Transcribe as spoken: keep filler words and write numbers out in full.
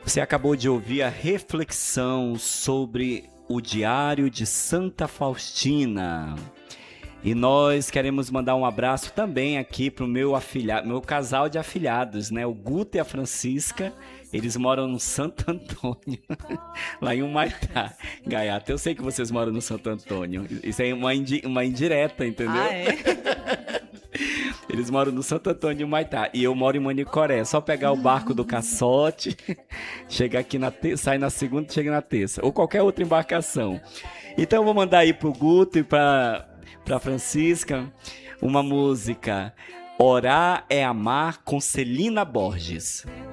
Você acabou de ouvir a reflexão sobre o Diário de Santa Faustina. E nós queremos mandar um abraço também aqui pro meu afilhado, meu casal de afilhados, né? O Guto e a Francisca. Eles moram no Santo Antônio, lá em Humaitá. Gaiata, eu sei que vocês moram no Santo Antônio. Isso é uma, indi- uma indireta, entendeu? Ah, é? Eles moram no Santo Antônio de Humaitá. E eu moro em Manicoré. É só pegar o barco do Caçote, chegar aqui na terça, sai na segunda e chega na terça. Ou qualquer outra embarcação. Então eu vou mandar aí pro Guto e pra, pra Francisca uma música. Orar é Amar, com Celina Borges.